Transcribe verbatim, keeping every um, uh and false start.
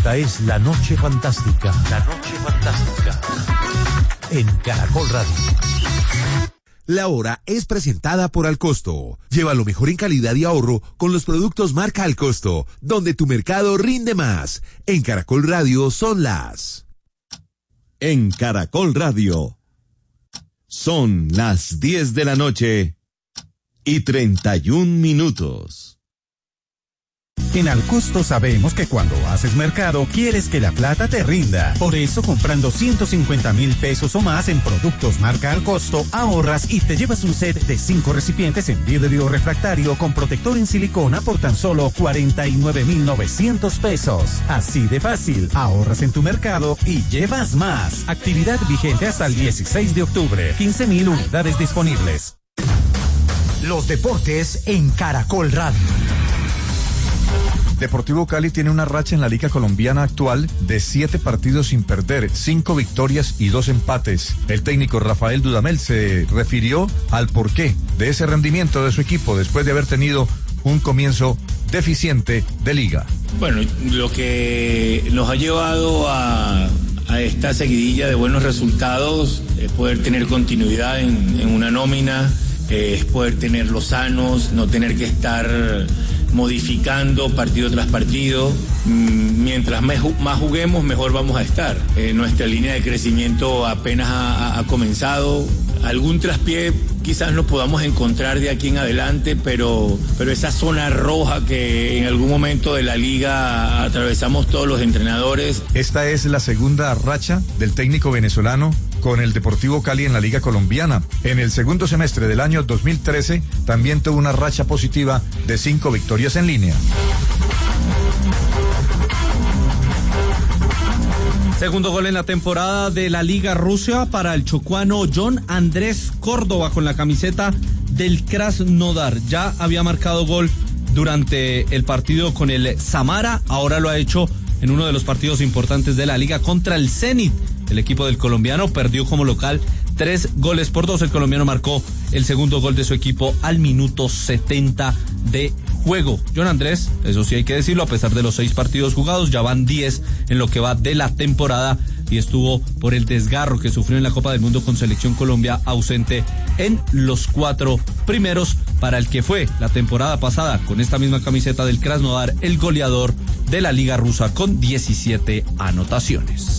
Esta es La Noche Fantástica. La Noche Fantástica. En Caracol Radio. La hora es presentada por Alcosto. Lleva lo mejor en calidad y ahorro con los productos marca Alcosto, donde tu mercado rinde más. En Caracol Radio son las... En Caracol Radio son las diez de la noche y treinta y un minutos. En Alcosto sabemos que cuando haces mercado quieres que la plata te rinda. Por eso, comprando ciento cincuenta mil pesos o más en productos marca Alcosto, ahorras y te llevas un set de cinco recipientes en vidrio refractario con protector en silicona por tan solo cuarenta y nueve mil novecientos pesos. Así de fácil, ahorras en tu mercado y llevas más. Actividad vigente hasta el dieciséis de octubre. quince mil unidades disponibles. Los deportes en Caracol Radio. Deportivo Cali tiene una racha en la Liga Colombiana actual de siete partidos sin perder, cinco victorias y dos empates. El técnico Rafael Dudamel se refirió al porqué de ese rendimiento de su equipo después de haber tenido un comienzo deficiente de liga. Bueno, lo que nos ha llevado a, a esta seguidilla de buenos resultados es poder tener continuidad en, en una nómina, eh, es poder tenerlos sanos, no tener que estar modificando partido tras partido. Mientras más juguemos, mejor vamos a estar. Eh, nuestra línea de crecimiento apenas ha, ha comenzado. Algún traspié quizás no podamos encontrar de aquí en adelante, pero, pero esa zona roja que en algún momento de la liga atravesamos todos los entrenadores. Esta es la segunda racha del técnico venezolano con el Deportivo Cali en la Liga Colombiana. En el segundo semestre del año dos mil trece también tuvo una racha positiva de cinco victorias en línea. Segundo gol en la temporada de la Liga Rusia para el chocuano John Andrés Córdoba con la camiseta del Krasnodar. Ya había marcado gol durante el partido con el Samara, ahora lo ha hecho en uno de los partidos importantes de la liga contra el Zenit. El equipo del colombiano perdió como local tres goles por dos. El colombiano marcó el segundo gol de su equipo al minuto setenta de juego. John Andrés, eso sí hay que decirlo, a pesar de los seis partidos jugados, ya van diez en lo que va de la temporada y estuvo por el desgarro que sufrió en la Copa del Mundo con Selección Colombia ausente en los cuatro primeros, para el que fue la temporada pasada con esta misma camiseta del Krasnodar el goleador de la Liga Rusa con diecisiete anotaciones.